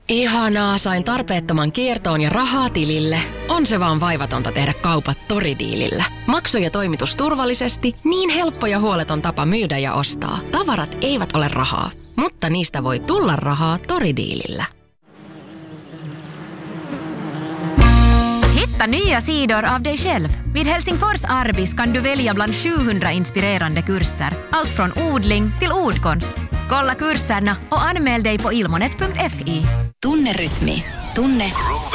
Ihanaa, sain tarpeettoman kiertoon ja rahaa tilille. On se vaan vaivatonta tehdä kaupat Tori-diilillä. Maksu ja toimitus turvallisesti, niin helppo ja huoleton tapa myydä ja ostaa. Tavarat eivät ole rahaa, mutta niistä voi tulla rahaa Tori-diilillä. Hitta nya sidor av dig själv. Vid Helsingfors Arbis kan du välja bland 700 inspirerande kurser. Allt från odling till ordkonst. Kolla kurserna och anmäl dig på ilmonet.fi. Tunne rytmi. Tunne